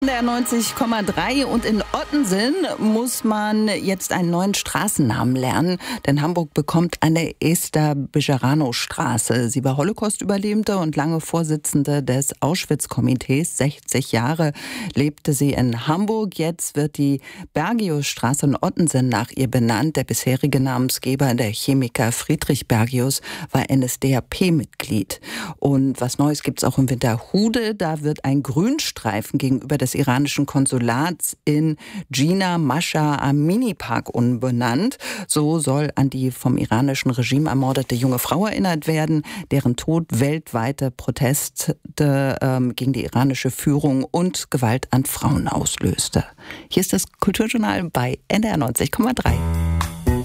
Der 90,3 und in Ottensen muss man jetzt einen neuen Straßennamen lernen, denn Hamburg bekommt eine Esther Bejarano-Straße. Sie war Holocaust-Überlebende und lange Vorsitzende des Auschwitz-Komitees. 60 Jahre lebte sie in Hamburg. Jetzt wird die Bergius-Straße in Ottensen nach ihr benannt. Der bisherige Namensgeber, der Chemiker Friedrich Bergius, war NSDAP-Mitglied. Und was Neues gibt's auch in Winterhude. Da wird ein Grünstreifen gegenüber des iranischen Konsulats in Jina Mascha Amini Park umbenannt. So soll an die vom iranischen Regime ermordete junge Frau erinnert werden, deren Tod weltweite Proteste gegen die iranische Führung und Gewalt an Frauen auslöste. Hier ist das Kulturjournal bei NDR 90,3.